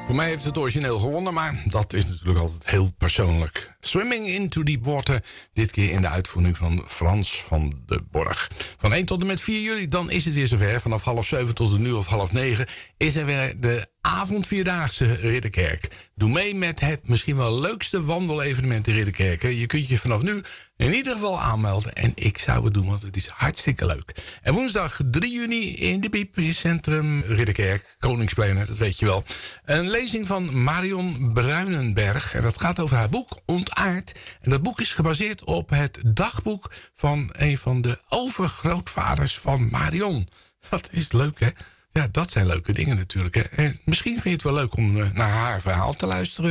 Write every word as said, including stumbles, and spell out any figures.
Voor mij heeft het origineel gewonnen, maar dat is natuurlijk altijd heel persoonlijk. Swimming into Deep Water, dit keer in de uitvoering van Frans van de Borg. Van één tot en met vier juli, dan is het weer zover. Vanaf half zeven tot een uur of half negen is er weer de avondvierdaagse Ridderkerk. Doe mee met het misschien wel leukste wandelevenement in Ridderkerk. Je kunt je vanaf nu in ieder geval aanmelden. En ik zou het doen, want het is hartstikke leuk. En woensdag drie juni in de Piep, in Centrum Ridderkerk, Koningsplein, dat weet je wel. Een lezing van Marion Bruinenberg. En dat gaat over haar boek Ontaard. En dat boek is gebaseerd op het dagboek van een van de overgrootvaders van Marion. Dat is leuk, hè? Ja, dat zijn leuke dingen natuurlijk. Hè? En misschien vind je het wel leuk om naar haar verhaal te luisteren.